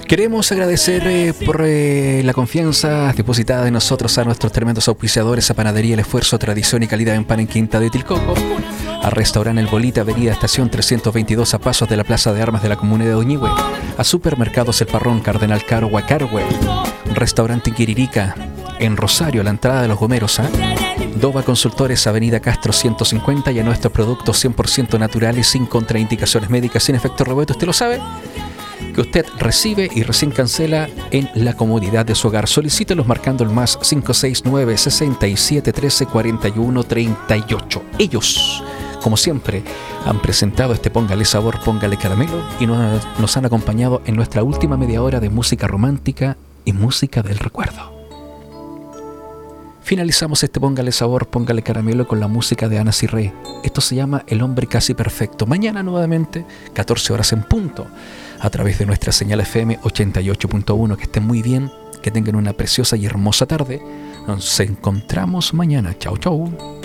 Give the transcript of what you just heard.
Queremos agradecer por la confianza depositada en nosotros a nuestros tremendos auspiciadores, a Panadería El Esfuerzo, tradición y calidad en pan en Quinta de Tilcoco, a Restaurante El Bolita, Avenida Estación 322 a pasos de la Plaza de Armas de la Comuna de Oñihue, a Supermercados El Parrón, Cardenal Caro, Huacarhue, Restaurante Quiririca, en Rosario, a la entrada de Los Gomeros, Dova Consultores, Avenida Castro 150, y a nuestros productos 100% naturales, sin contraindicaciones médicas, sin efecto rebote. ¿Usted lo sabe? Que usted recibe y recién cancela en la comodidad de su hogar. Solicítelos marcando el más 569 67 13 41 38. Ellos, como siempre, han presentado este Póngale Sabor, Póngale Caramelo y nos han acompañado en nuestra última media hora de música romántica y música del recuerdo. Finalizamos este Póngale Sabor, Póngale Caramelo con la música de Ana Cirré. Esto se llama El Hombre Casi Perfecto. Mañana nuevamente, 14 horas en punto, a través de nuestra señal FM 88.1. Que estén muy bien, que tengan una preciosa y hermosa tarde. Nos encontramos mañana. Chau, chau.